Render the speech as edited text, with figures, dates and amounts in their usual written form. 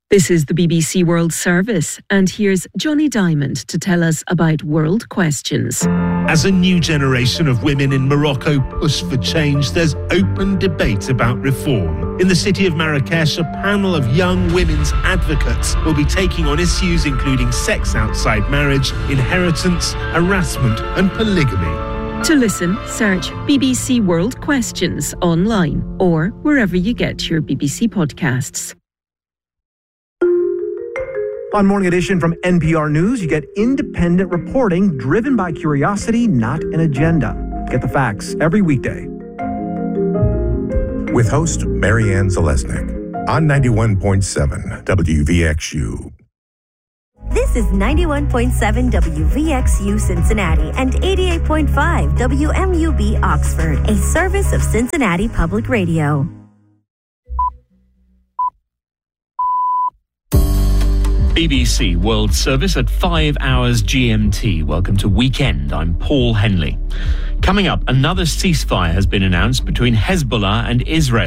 This is the BBC World Service, and here's Johnny Diamond to tell us about World Questions. As a new generation of women in Morocco push for change, there's open debate about reform. In the city of Marrakesh, a panel of young women's advocates will be taking on issues including sex outside marriage, inheritance, harassment and polygamy. To listen, search BBC World Questions online or wherever you get your BBC podcasts. On Morning Edition from NPR News, you get independent reporting driven by curiosity, not an agenda. Get the facts every weekday. With host Marianne Zalesnik on 91.7 WVXU. This is 91.7 WVXU Cincinnati and 88.5 WMUB Oxford, a service of Cincinnati Public Radio. BBC World Service at 5 hours GMT. Welcome to Weekend. I'm Paul Henley. Coming up, another ceasefire has been announced between Hezbollah and Israel.